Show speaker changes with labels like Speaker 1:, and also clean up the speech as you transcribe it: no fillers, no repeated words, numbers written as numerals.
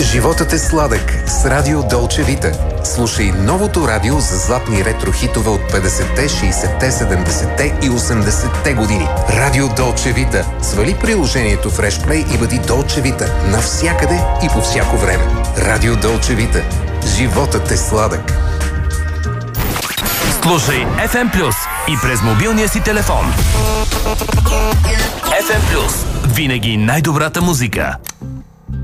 Speaker 1: Животът е сладък с Радио Долче Вита. Слушай новото радио за златни ретро-хитове от 50-те, 60-те, 70-те и 80-те години. Радио Долче Вита. Свали приложението в Freshplay и бъди Долче Вита навсякъде и по всяко време. Радио Долче Вита. Животът е сладък.
Speaker 2: Слушай FM Plus и през мобилния си телефон. FM Plus. Винаги най-добрата музика.